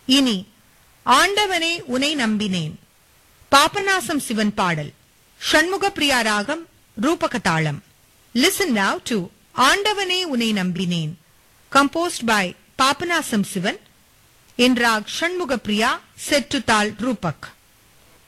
இனி ஆண்டவனே உனை நம்பினேன் பாபநாசம் சிவன் பாடல். ஷண்முகப்பிரியா ராகம், ரூபக தாளம். Listen now to ஆண்டவனே உனை நம்பினேன், composed by Papanasam Sivan in rag Shanmugapriya, set to tal Rupak.